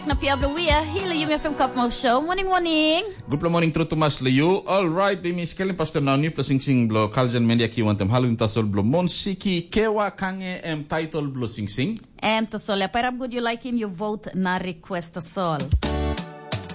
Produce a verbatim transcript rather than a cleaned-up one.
Na Piablo Wia, hila yung F M Kapmo Show. Morning, morning. Good morning, True Tomas Leo. All right, Bimis Kelly Pastor now new plus sing blo Kaljan Media ki wantem halun tasol blo Monsiki kewa kange em title blo sing sing. Em tasol, ya parab good you like him, you vote na request tasol.